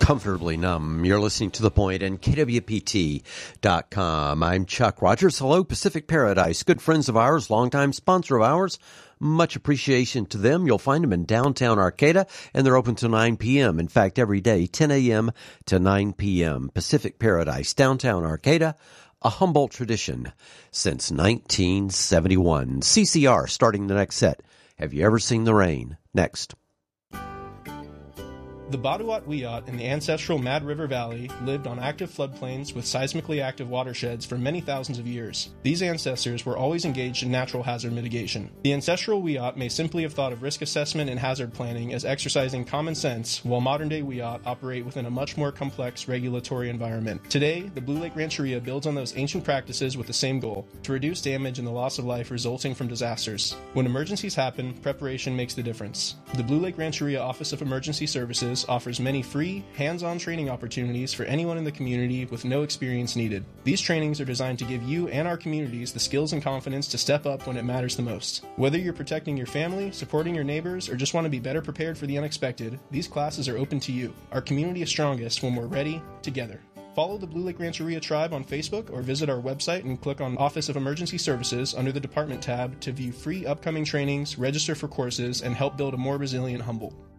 Comfortably Numb. You're listening to The Point and KWPT.com. I'm Chuck Rogers. Hello, Pacific Paradise. Good friends of ours, longtime sponsor of ours. Much appreciation to them. You'll find them in downtown Arcata, and they're open till 9 p.m. In fact, every day, 10 a.m. to 9 p.m. Pacific Paradise, downtown Arcata, a Humboldt tradition since 1971. CCR starting the next set. Have you ever seen the rain? Next. The Baduat Wiyot in the ancestral Mad River Valley lived on active floodplains with seismically active watersheds for many thousands of years. These ancestors were always engaged in natural hazard mitigation. The ancestral Wiyot may simply have thought of risk assessment and hazard planning as exercising common sense, while modern-day Wiyot operate within a much more complex regulatory environment. Today, the Blue Lake Rancheria builds on those ancient practices with the same goal, to reduce damage and the loss of life resulting from disasters. When emergencies happen, preparation makes the difference. The Blue Lake Rancheria Office of Emergency Services offers many free, hands-on training opportunities for anyone in the community with no experience needed. These trainings are designed to give you and our communities the skills and confidence to step up when it matters the most. Whether you're protecting your family, supporting your neighbors, or just want to be better prepared for the unexpected, these classes are open to you. Our community is strongest when we're ready, together. Follow the Blue Lake Rancheria Tribe on Facebook or visit our website and click on Office of Emergency Services under the Department tab to view free upcoming trainings, register for courses, and help build a more resilient Humboldt.